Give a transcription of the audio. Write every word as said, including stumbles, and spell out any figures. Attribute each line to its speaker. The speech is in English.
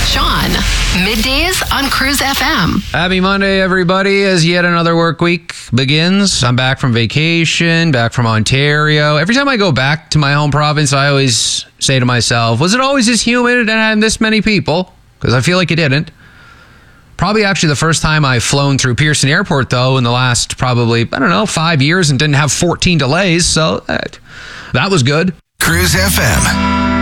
Speaker 1: Sean. Middays on Cruise F M.
Speaker 2: Happy Monday, everybody, as yet another work week begins. I'm back from vacation, back from Ontario. Every time I go back to my home province, I always say to myself, was it always this humid and had this many people? Because I feel like it didn't. Probably actually the first time I've flown through Pearson Airport, though, in the last probably, I don't know, five years and didn't have fourteen delays. So that, that was good.
Speaker 3: Cruise F M.